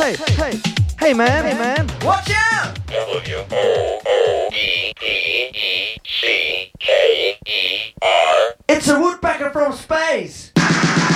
Hey man, Watch out! WOODPECKER. It's a woodpecker from space!